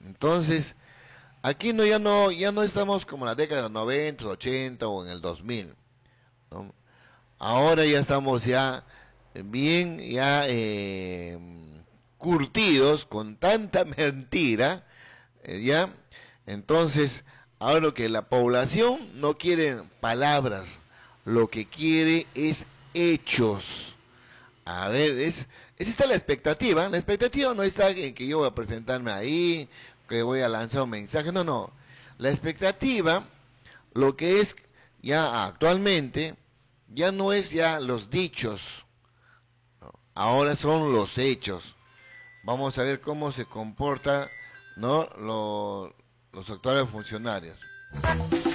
Entonces, aquí ya no estamos como en la década de los 90, 80 o en el 2000, ¿no? Ahora ya estamos ya bien curtidos con tanta mentira, ya. Entonces, ahora lo que la población no quiere palabras, lo que quiere es hechos. A ver, es esta la expectativa. La expectativa no está en que yo voy a presentarme ahí, que voy a lanzar un mensaje. No, no. La expectativa, lo que es ya actualmente, ya no es ya los dichos, ¿no? Ahora son los hechos. Vamos a ver cómo se comporta, ¿no? Los actuales funcionarios.